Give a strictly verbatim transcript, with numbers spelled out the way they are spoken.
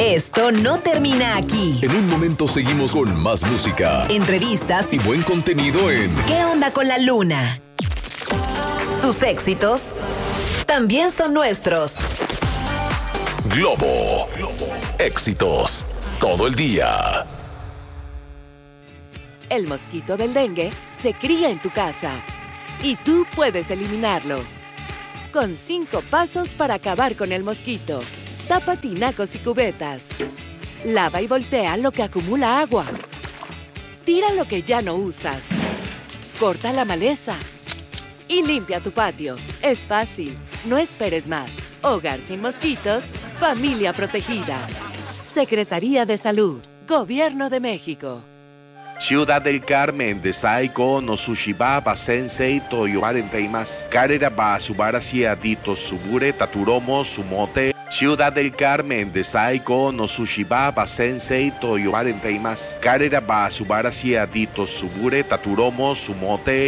Esto no termina aquí. En un momento seguimos con más música, Entrevistas y buen contenido en ¿Qué onda con la luna? Tus éxitos también son nuestros. Globo. Éxitos todo el día. El mosquito del dengue se cría en tu casa y tú puedes eliminarlo. Con cinco pasos para acabar con el mosquito. Tapa tinacos y cubetas. Lava y voltea lo que acumula agua. Tira lo que ya no usas. Corta la maleza. Y limpia tu patio. Es fácil. No esperes más. Hogar sin mosquitos. Familia protegida. Secretaría de Salud. Gobierno de México. Ciudad del Carmen de Saiko no Sushibaba Sensei Toyo Parenteimas. Carrera ba subara siadito subure taturomo sumote. Ciudad del Carmen de Saiko no Sushibaba Sensei Toyo Parenteimas. Carrera ba subara siadito subure taturomo sumote.